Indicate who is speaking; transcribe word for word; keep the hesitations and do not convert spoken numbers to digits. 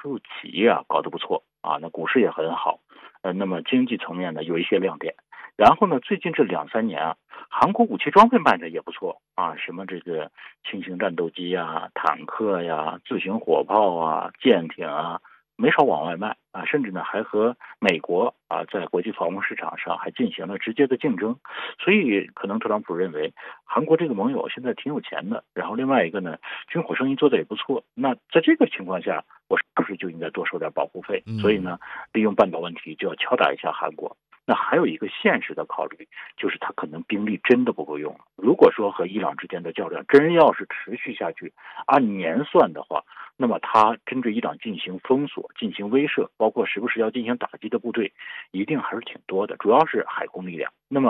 Speaker 1: 术企业啊搞得不错啊，那股市也很好，呃，那么经济层面呢有一些亮点。然后呢，最近这两三年啊，韩国武器装备卖的也不错啊，什么这个轻型战斗机呀、坦克呀、自行火炮啊、舰艇啊，没少往外卖啊，甚至呢还和美国啊在国际防务市场上还进行了直接的竞争。所以可能特朗普认为韩国这个盟友现在挺有钱的，然后另外一个呢，军火生意做得也不错。那在这个情况下，我是不是就应该多收点保护费？所以呢，利用半岛问题就要敲打一下韩国。那还有一个现实的考虑，就是他可能兵力真的不够用。如果说和伊朗之间的较量真要是持续下去，按年算的话，那么他针对伊朗进行封锁、进行威慑，包括时不时要进行打击的部队，一定还是挺多的，主要是海空力量。那么